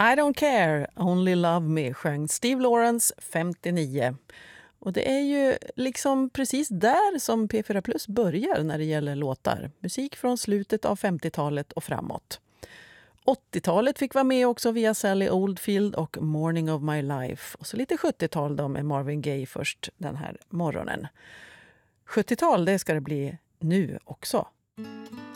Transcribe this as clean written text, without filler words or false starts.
I don't care, only love me sjöng Steve Lawrence 59. Och det är ju liksom precis där som P4 Plus börjar när det gäller låtar. Musik från slutet av 50-talet och framåt. 80-talet fick vara med också via Sally Oldfield och Morning of My Life. Och så lite 70-tal då med Marvin Gaye först den här morgonen. 70-tal, det ska det bli nu också.